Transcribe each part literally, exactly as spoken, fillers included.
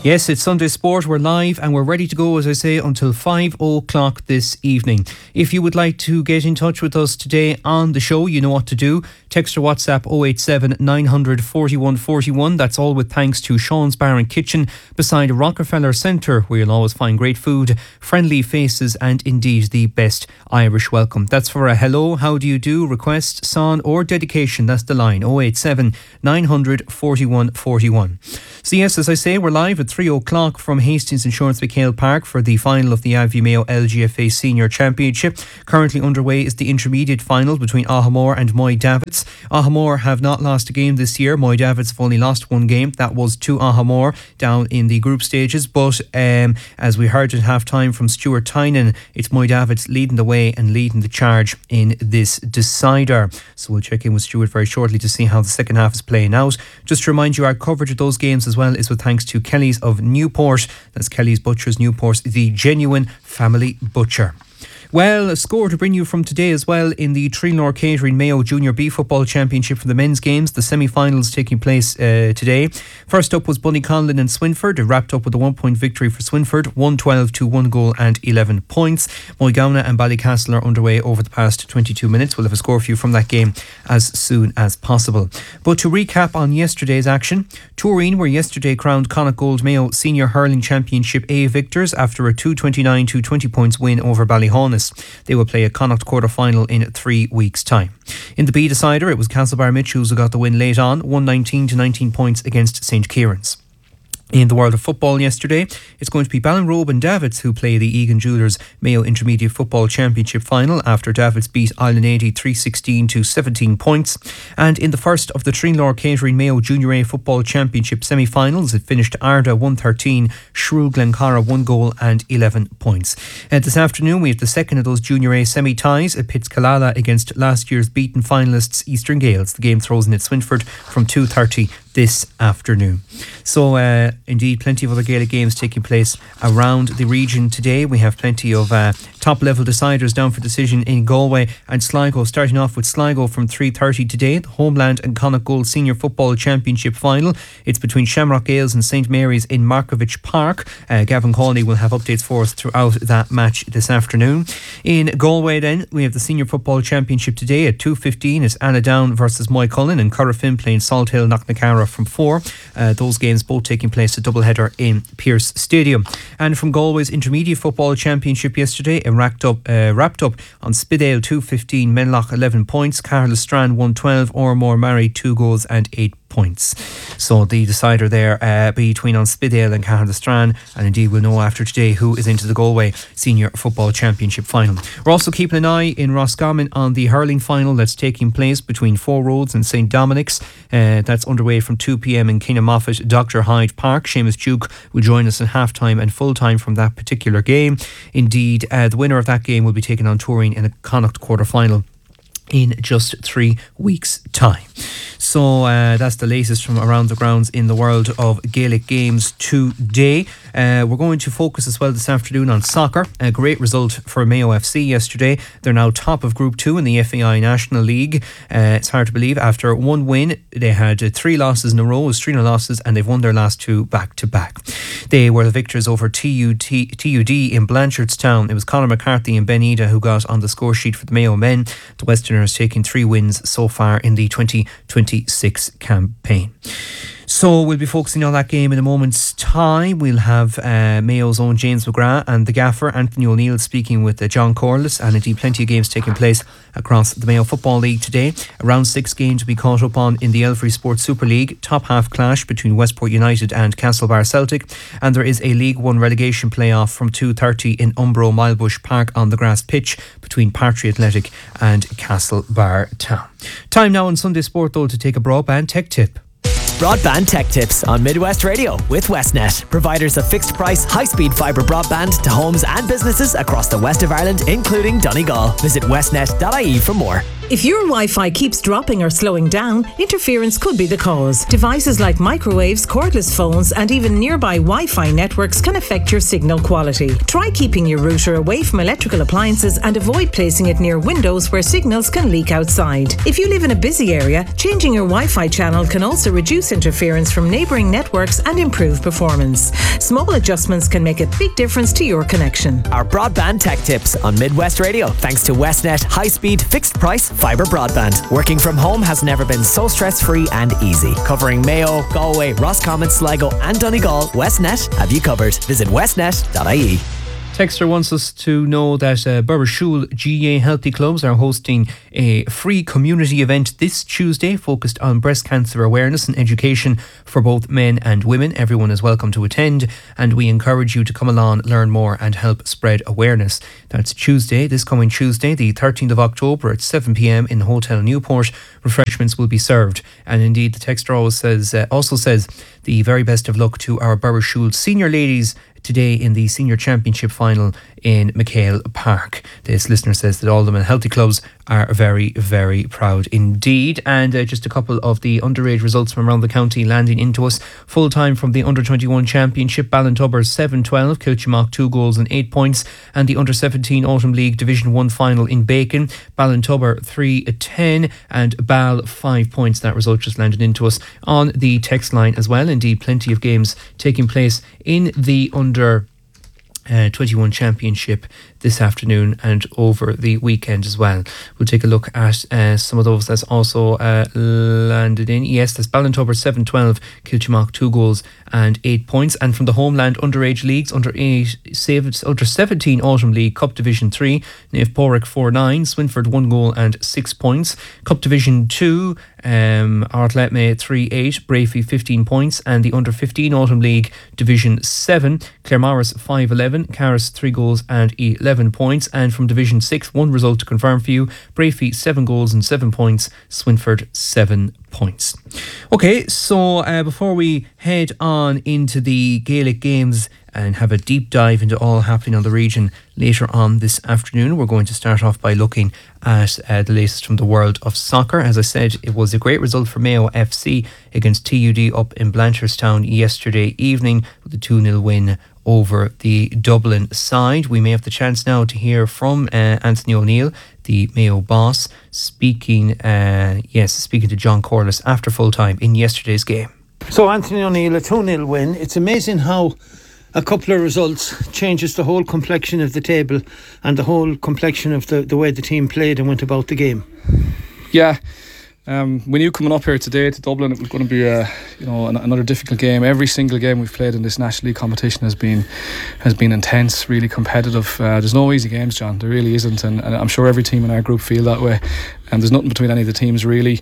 Yes, it's Sunday Sport. We're live and we're ready to go, as I say, until five o'clock this evening. If you would like to get in touch with us today on the show, you know what to do. Text or WhatsApp oh eight seven, nine hundred, forty-one forty-one. That's all with thanks to Sean's Bar and Kitchen beside Rockefeller Centre, where you'll always find great food, friendly faces and indeed the best Irish welcome. That's for a hello, how do you do, request, song or dedication. That's the line, oh eight seven, nine hundred, forty-one forty-one. So yes, as I say, we're live at three o'clock from Hastings Insurance McHale Park for the final of the Alvey Mayo L G F A Senior Championship. Currently underway is the intermediate final between Ahamore and Moy Davids. Ahamore have not lost a game this year. Moy Davids have only lost one game. That was to Ahamore down in the group stages. But um, as we heard at half time from Stuart Tynan, it's Moy Davids leading the way and leading the charge in this decider. So we'll check in with Stuart very shortly to see how the second half is playing out. Just to remind you, our coverage of those games as well is with thanks to Kelly's of Newport. That's Kelly's Butchers, Newport, the genuine family butcher. Well, a score to bring you from today as well in the Trinor Catering Mayo Junior B Football Championship for the men's games. The semi-finals taking place uh, today. First up was Bunnyconlin and Swinford. It wrapped up with a one-point victory for Swinford, one twelve to one goal and eleven points. Moygauna and Ballycastle are underway over the past twenty-two minutes. We'll have a score for you from that game as soon as possible. But to recap on yesterday's action, Turin were yesterday crowned Connacht Gold Mayo Senior Hurling Championship A victors after a two twenty-nine to twenty points win over Ballyhaunis. They will play a Connacht quarter-final in three weeks' time. In the B decider, it was Castlebar Mitchells who got the win late on, one nineteen to nineteen points against Saint Kieran's. In the world of football yesterday, it's going to be Ballinrobe and Davids who play the Egan Jewellers Mayo Intermediate Football Championship final after Davids beat Island eighty three sixteen to seventeen points. And in the first of the Trinor Catering Mayo Junior A Football Championship semi-finals, it finished Arda one thirteen, Shrew Glencara one goal and eleven points. Uh, this afternoon we have the second of those Junior A semi-ties at Pitts Killala against last year's beaten finalists Eastern Gales. The game throws in at Swinford from two thirty this afternoon. So uh, indeed plenty of other Gaelic games taking place around the region today. We have plenty of uh, top level deciders down for decision in Galway and Sligo. Starting off with Sligo from three thirty today, the Homeland and Connacht Gold Senior Football Championship final. It's between Shamrock Gales and Saint Mary's in Markovich Park. uh, Gavin Cawley will have updates for us throughout that match this afternoon. In Galway then we have the Senior Football Championship today at two fifteen. It's Annadown versus Moycullen and Corrafin playing Salthill Knocknacarra from four. Uh, those games both taking place a doubleheader in Pearse Stadium. And from Galway's Intermediate Football Championship yesterday, it wrapped up, uh, wrapped up on Spidale two fifteen, Menlock eleven points, Carlisstrand one twelve, Ormore Mary two goals and eight points. So the decider there uh, between on Spidale and Carlisstrand, and indeed we'll know after today who is into the Galway Senior Football Championship final. We're also keeping an eye in Roscommon on the hurling final that's taking place between Four Roads and Saint Dominic's. Uh, that's underway from two p.m. in Kinamoffat Doctor Hyde Park. Seamus Duke will join us at half-time and full-time from that particular game. Indeed, uh, the winner of that game will be taken on Turin in a Connacht quarter-final in just three weeks' time. So uh, that's the latest from around the grounds in the world of Gaelic games today. Uh, we're going to focus as well this afternoon on soccer. A great result for Mayo F C yesterday. They're now top of Group two in the F A I National League. Uh, it's hard to believe. After one win, they had uh, three losses in a row, was three losses, and they've won their last two back-to-back. They were the victors over T U D in Blanchardstown. It was Conor McCarthy and Ben Ida who got on the score sheet for the Mayo men. The Westerners taking three wins so far in the twenty twenty-six campaign. So we'll be focusing on that game in a moment's time. We'll have uh, Mayo's own James McGrath and the gaffer Anthony O'Neill speaking with uh, John Corliss, and indeed plenty of games taking place across the Mayo Football League today. Around six games to be caught up on in the Elfrey Sports Super League. Top half clash between Westport United and Castlebar Celtic, and there is a League One relegation playoff from two thirty in Umbro Milebush Park on the grass pitch between Partry Athletic and Castlebar Town. Time now on Sunday Sport though to take a broadband tech tip. Broadband Tech Tips on Midwest Radio with Westnet, providers of fixed price, high speed fibre broadband to homes and businesses across the west of Ireland, including Donegal. Visit westnet dot I E for more. If your Wi-Fi keeps dropping or slowing down, interference could be the cause. Devices like microwaves, cordless phones, and even nearby Wi-Fi networks can affect your signal quality. Try keeping your router away from electrical appliances and avoid placing it near windows where signals can leak outside. If you live in a busy area, changing your Wi-Fi channel can also reduce interference from neighbouring networks and improve performance. Small adjustments can make a big difference to your connection. Our broadband tech tips on Midwest Radio, thanks to Westnet high-speed, fixed-price fibre broadband. Working from home has never been so stress-free and easy. Covering Mayo, Galway, Roscommon, Sligo and Donegal, Westnet have you covered. Visit westnet dot I E. Texter wants us to know that uh, Burrishoole G A A Healthy Clubs are hosting a free community event this Tuesday focused on breast cancer awareness and education for both men and women. Everyone is welcome to attend, and we encourage you to come along, learn more and help spread awareness. That's Tuesday, this coming Tuesday, the thirteenth of October at seven p.m. in Hotel Newport. Refreshments will be served. And indeed, the texter always says, uh, also says the very best of luck to our Burrishoole senior ladies today in the senior championship final in McHale Park. This listener says that all of them in healthy clubs are very, very proud indeed. And uh, just a couple of the underage results from around the county landing into us. Full time from the under twenty-one championship, Ballintubber seven twelve, Kilchimock two goals and eight points, and the under seventeen Autumn League Division one final in Bacon, Ballintubber three ten and Ball five points. That result just landed into us on the text line as well. Indeed, plenty of games taking place in the under Uh, twenty-one championship this afternoon and over the weekend as well. We'll take a look at uh, some of those that's also uh, landed in. Yes, that's Ballintubber seven twelve, Kilchimock two goals and eight points. And from the homeland underage leagues, under eight, under seventeen Autumn League Cup Division three, Naomh Pádraig four nine, Swinford one goal and six points. Cup Division two, um, Artletme three eight, Brafey fifteen points, and the under fifteen Autumn League Division seven, Claremorris five eleven, Carris three goals and eleven points. And from Division six, one result to confirm for you: Brafey seven goals and seven points, Swinford seven points. Okay, so uh, before we head on into the Gaelic games and have a deep dive into all happening on the region later on this afternoon, we're going to start off by looking at uh, the latest from the world of soccer. As I said, it was a great result for Mayo F C against T U D up in Blanchardstown yesterday evening with a two nil win over the Dublin side. We may have the chance now to hear from uh, Anthony O'Neill, the Mayo boss, speaking, uh, yes, speaking to John Corliss after full time in yesterday's game. So Anthony O'Neill, a two nil win. It's amazing how a couple of results changes the whole complexion of the table and the whole complexion of the, the way the team played and went about the game. Yeah. Um, we knew coming up here today to Dublin it was going to be a, you know, an, another difficult game. Every single game we've played in this National League competition has been has been intense, really competitive. Uh, there's no easy games, John. There really isn't, and, and I'm sure every team in our group feel that way. And there's nothing between any of the teams really.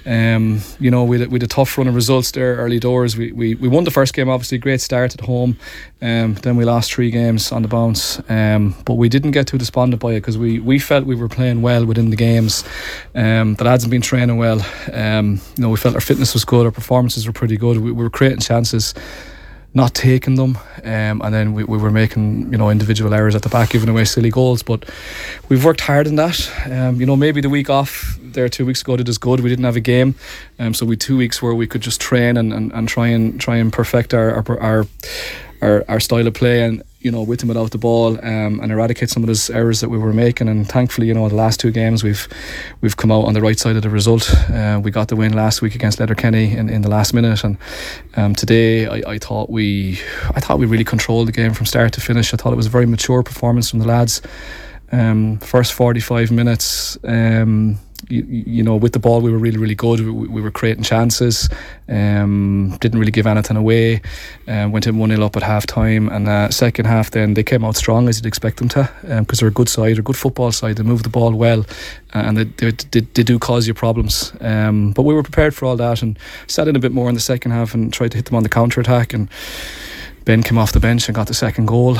Um, you know, we had, we had a tough run of results there early doors. We, we we won the first game, obviously, great start at home. Um, then we lost three games on the bounce. Um, but we didn't get too despondent by it because we, we felt we were playing well within the games. Um, the lads have been training well. Um, you know, we felt our fitness was good, our performances were pretty good. We, we were creating chances, not taking them, um, and then we, we were making, you know, individual errors at the back, giving away silly goals. But we've worked hard in that. Um, you know, maybe the week off there two weeks ago did us good. We didn't have a game, um, so we had two weeks where we could just train and, and, and try and try and perfect our our, our our our style of play, and you know, with and without the ball, um, and eradicate some of those errors that we were making. And thankfully, you know, the last two games we've we've come out on the right side of the result. Uh, we got the win last week against Letterkenny in, in the last minute, and um, today I, I thought we I thought we really controlled the game from start to finish. I thought it was a very mature performance from the lads. Um, first forty-five minutes, um, you, you know, with the ball we were really really good. We, we were creating chances, um, didn't really give anything away. Uh, went in one nil up at half time, and uh, second half then they came out strong as you'd expect them to, because um, they're a good side, they're a good football side. They move the ball well, uh, and they, they, they, they do cause you problems. Um, but we were prepared for all that and sat in a bit more in the second half and tried to hit them on the counter attack. And Ben came off the bench and got the second goal.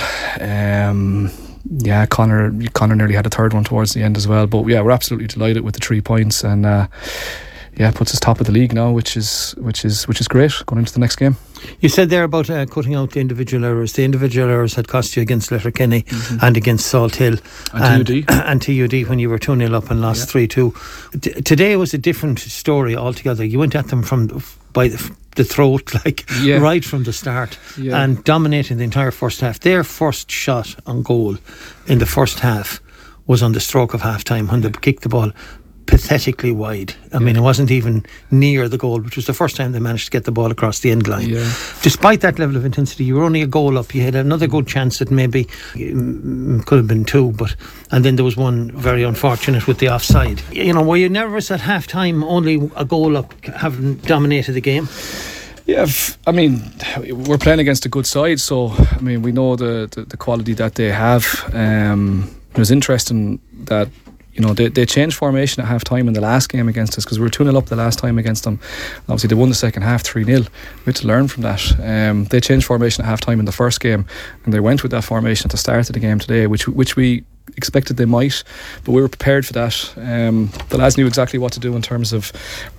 Um, Yeah, Connor Connor nearly had a third one towards the end as well. But yeah, we're absolutely delighted with the three points, and uh, yeah, puts us top of the league now, which is which is which is great going into the next game. You said there about uh, cutting out the individual errors. The individual errors had cost you against Letterkenny mm-hmm. and against Salt Hill and, and T U D and T U D when you were two nil up and lost three two. Yeah. T- today was a different story altogether. You went at them from by the, the throat, like yeah. right from the start, yeah. and dominating the entire first half. Their first shot on goal in the first half was on the stroke of half time when they kicked the ball pathetically wide. I yeah. mean, it wasn't even near the goal, which was the first time they managed to get the ball across the end line. Yeah. Despite that level of intensity, you were only a goal up. You had another good chance that maybe um, could have been two, but and then there was one very unfortunate with the offside. You know, were you nervous at half time, only a goal up, having dominated the game? Yeah, I mean, we're playing against a good side, so I mean, we know the, the, the quality that they have. Um, it was interesting that you know, they, they changed formation at half time in the last game against us because we were two nil up the last time against them. Obviously they won the second half three nil. We had to learn from that. Um, they changed formation at half time in the first game and they went with that formation at the start of the game today, which which we expected they might, but we were prepared for that. Um, the lads knew exactly what to do in terms of